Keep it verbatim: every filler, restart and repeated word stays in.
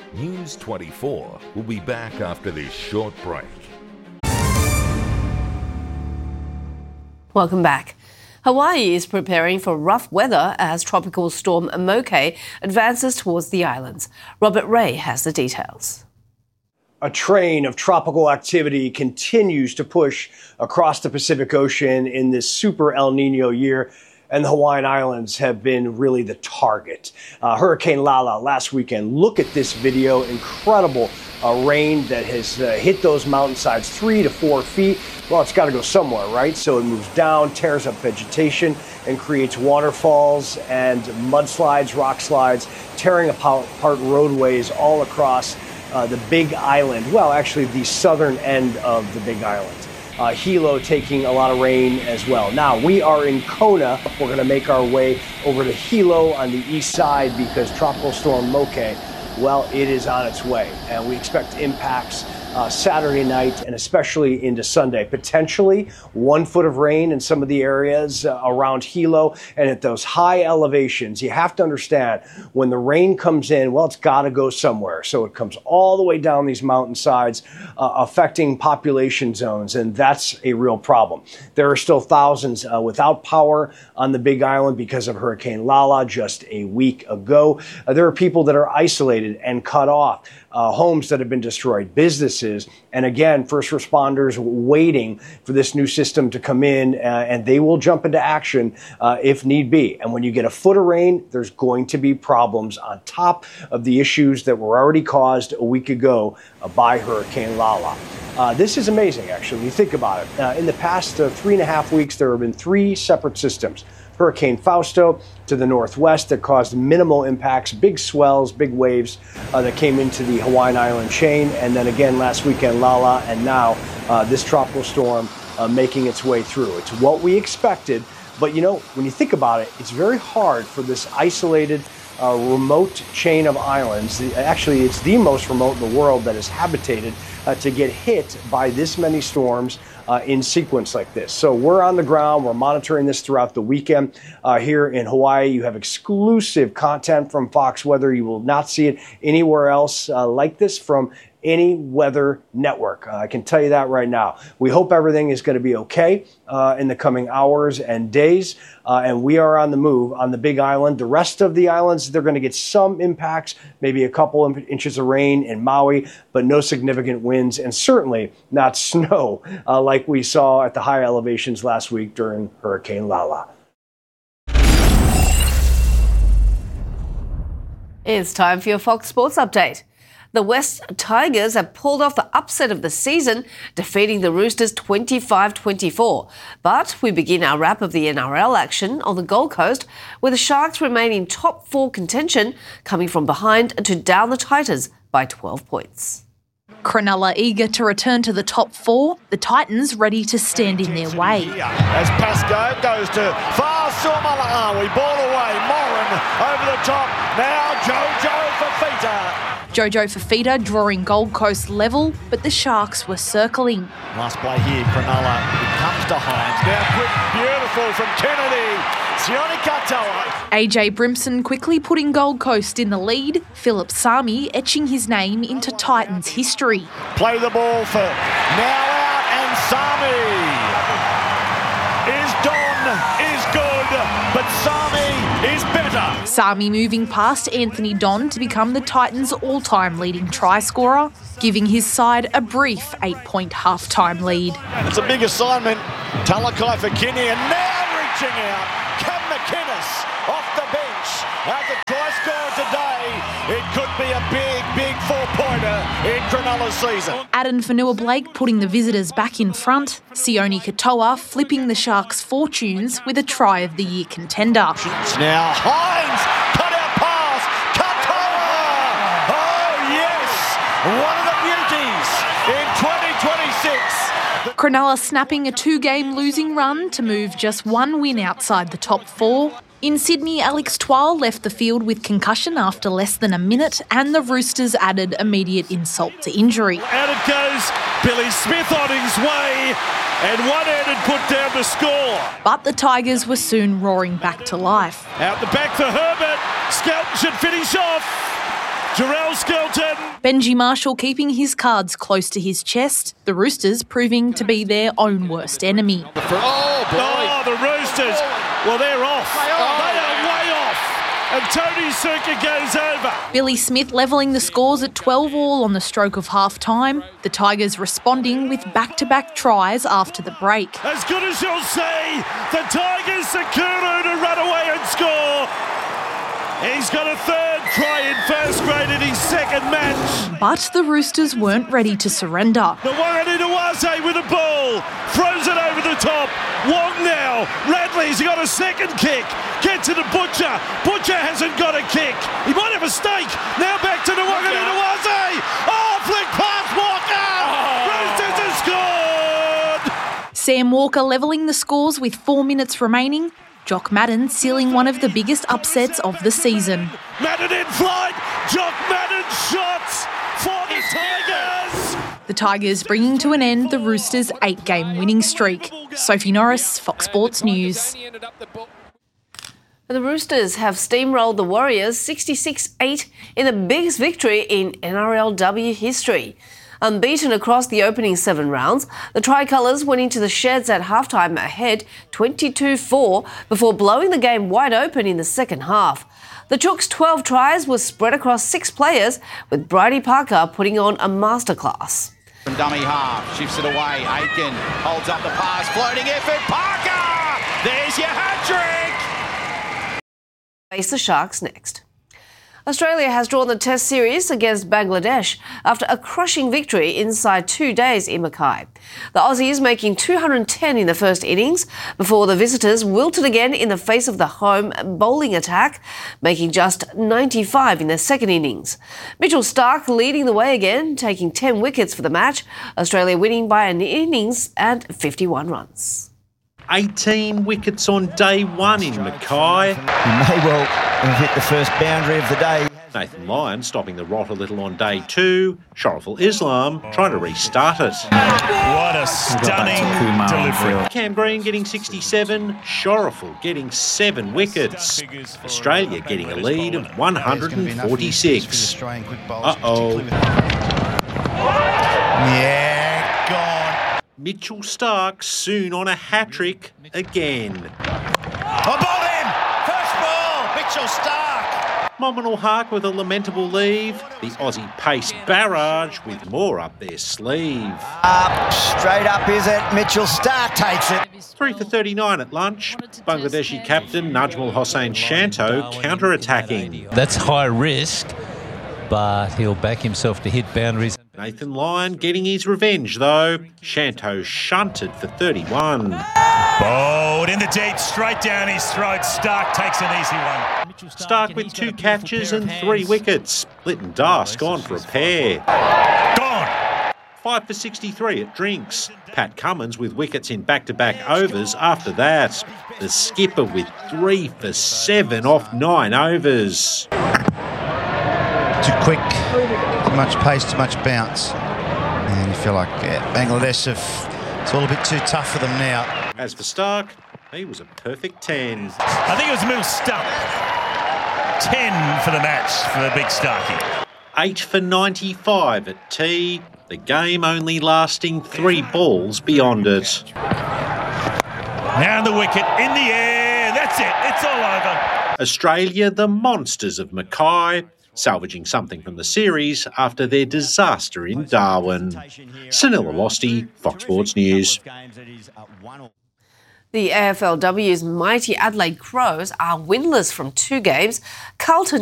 News twenty-four will be back after this short break. Welcome back. Hawaii is preparing for rough weather as tropical storm Moke advances towards the islands. Robert Ray has the details. A train of tropical activity continues to push across the Pacific Ocean in this super El Nino year, and the Hawaiian Islands have been really the target. Uh, Hurricane Lala last weekend. Look at this video. Incredible uh, rain that has uh, hit those mountainsides three to four feet. Well, it's got to go somewhere, right? So it moves down, tears up vegetation, and creates waterfalls and mudslides, rock slides, tearing apart roadways all across uh, the Big Island. Well, actually, the southern end of the Big Island. Uh, Hilo taking a lot of rain as well. Now, we are in Kona. We're going to make our way over to Hilo on the east side because Tropical Storm Moke, well, it is on its way. And we expect impacts uh, Saturday night and especially into Sunday. Potentially one foot of rain in some of the areas uh, around Hilo and at those high elevations. You have to understand when the rain comes in, well, it's got to go somewhere. So it comes all the way down these mountainsides, uh, affecting population zones. And that's a real problem. There are still thousands uh, without power on the Big Island because of Hurricane Lala just a week ago. Uh, there are people that are isolated and cut off. Uh, homes that have been destroyed, businesses, and again, first responders waiting for this new system to come in, uh, and they will jump into action uh, if need be. And when you get a foot of rain, there's going to be problems on top of the issues that were already caused a week ago uh, by Hurricane Lala. Uh, this is amazing, actually, when you think about it. Uh, in the past uh, three and a half weeks, there have been three separate systems. Hurricane Fausto to the northwest that caused minimal impacts, big swells, big waves uh, that came into the Hawaiian Island chain. And then again last weekend, Lala, and now uh, this tropical storm uh, making its way through. It's what we expected. But, you know, when you think about it, it's very hard for this isolated, uh, remote chain of islands. Actually, it's the most remote in the world that is habitated uh, to get hit by this many storms Uh, in sequence like this. So we're on the ground. We're monitoring this throughout the weekend. Uh, here in Hawaii, you have exclusive content from Fox Weather. You will not see it anywhere else uh, like this from any weather network. Uh, I can tell you that right now. We hope everything is going to be okay uh, in the coming hours and days. Uh, and we are on the move on the Big Island. The rest of the islands, they're going to get some impacts, maybe a couple of inches of rain in Maui, but no significant winds and certainly not snow uh, like we saw at the high elevations last week during Hurricane Lala. It's time for your Fox Sports Update. The West Tigers have pulled off the upset of the season, defeating the Roosters twenty-five twenty-four. But we begin our wrap of the N R L action on the Gold Coast, where the Sharks remain in top four contention, coming from behind to down the Titans by twelve points. Cronulla eager to return to the top four, the Titans ready to stand in their way. As Pascoe goes to far Suomalawi, ball away, Moran over the top, now Jojo Fafita. Jojo Fafita drawing Gold Coast level, but the Sharks were circling. Last play here, Cronulla, it comes to Hines, now quick, beautiful from Kennedy, Sione Katoa. A J Brimson quickly putting Gold Coast in the lead, Philip Sami etching his name into Titans history. Play the ball for now out, and Sami is done, is good, but Sami is better. Sami moving past Anthony Don to become the Titans' all-time leading try scorer, giving his side a brief eight-point half-time lead. It's a big assignment. Talakai for Kinney, and now reaching out, Cam McInnes off the bench. As a try scorer today, it could be a big, big four-pointer in Cronulla's season. Addin Fonua-Blake putting the visitors back in front, Sione Katoa flipping the Sharks' fortunes with a try of the year contender. Now Hines, cut out pass, Katoa! Oh yes, one of the beauties in twenty twenty-six. Cronulla snapping a two-game losing run to move just one win outside the top four. In Sydney, Alex Twal left the field with concussion after less than a minute, and the Roosters added immediate insult to injury. Out it goes, Billy Smith on his way, and one-handed put down the score. But the Tigers were soon roaring back to life. Out the back for Herbert, Skelton should finish off. Jarrell Skelton. Benji Marshall keeping his cards close to his chest, the Roosters proving to be their own worst enemy. Oh, boy. Oh, the Roosters. Well, they're off. Oh, they are way off. And Tony Suka goes over. Billy Smith levelling the scores at twelve all on the stroke of half-time. The Tigers responding with back-to-back tries after the break. As good as you'll see, the Tigers Sakuru to run away and score. He's got a third try in first grade in his second match. But the Roosters weren't ready to surrender. Nawangani Nawase with the ball. Throws it over the top. Wong now. Radley's got a second kick. Get to the Butcher. Butcher hasn't got a kick. He might have a stake. Now back to Nawangani Nawase. Oh, flick past Walker. Oh. Roosters have scored. Sam Walker levelling the scores with four minutes remaining. Jock Madden sealing one of the biggest upsets of the season. Madden in flight. Jock Madden shots for the Tigers. The Tigers bringing to an end the Roosters' eight-game winning streak. Sophie Norris, Fox Sports News. The Roosters have steamrolled the Warriors sixty-six eight in the biggest victory in N R L W history. Unbeaten across the opening seven rounds, the Tricolours went into the sheds at halftime ahead twenty-two four before blowing the game wide open in the second half. The Chooks' twelve tries were spread across six players, with Bridie Parker putting on a masterclass. From dummy half, shifts it away, Aiken holds up the pass, floating effort, Parker! There's your hat-trick! Face the Sharks next. Australia has drawn the Test series against Bangladesh after a crushing victory inside two days in Mackay. The Aussies making two hundred ten in the first innings before the visitors wilted again in the face of the home bowling attack, making just ninety-five in the second innings. Mitchell Starc leading the way again, taking ten wickets for the match, Australia winning by an innings and fifty-one runs. eighteen wickets on day one in Mackay. He may well have hit the first boundary of the day. Nathan Lyon stopping the rot a little on day two. Shariful Islam trying to restart it. What a stunning delivery. Cam Green getting sixty-seven. Shariful getting seven wickets. Australia getting a lead of one hundred forty-six. Uh-oh. Yeah, gone. Mitchell Starc soon on a hat-trick again. I bowled him! First ball, Mitchell Starc. Mominal Hark with a lamentable leave. The Aussie pace barrage with more up their sleeve. Up, straight up is it? Mitchell Starc takes it. Three for thirty-nine at lunch. Bangladeshi captain Najmul Hossain Shanto counter-attacking. That's high risk, but he'll back himself to hit boundaries. Nathan Lyon getting his revenge though. Shanto shunted for thirty-one. Bowled in the deep, straight down his throat. Starc takes an easy one. Starc with two catches and three wickets. Lytton Das gone for a pair. Gone. Five for sixty-three at Drinks. Pat Cummins with wickets in back-to-back overs after that. The skipper with three for seven off nine overs. Too quick, too much pace, too much bounce. And you feel like yeah, Bangladesh have, it's all a bit too tough for them now. As for Starc, he was a perfect ten. I think it was a middle stump. ten for the match for the big Starkey. Eight for ninety-five at tea. The game only lasting three balls beyond it. Now the wicket in the air. That's it. It's all over. Australia, the monsters of Mackay, salvaging something from the series after their disaster in Darwin. Sunil Awasthi, Fox Sports News. The A F L W's mighty Adelaide Crows are winless from two games. Carlton